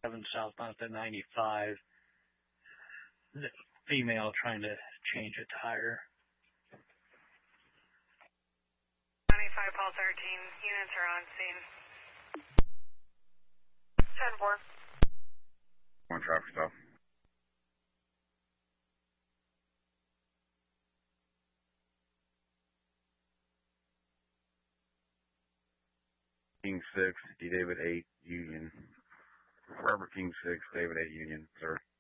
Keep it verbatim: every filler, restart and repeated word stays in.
seven southbound to ninety-five. The female trying to change a tire. ninety-five, Paul thirteen, units are on scene. ten four. One traffic stop. King six, D David eight, Union. Robert King six, David eight, Union, sir.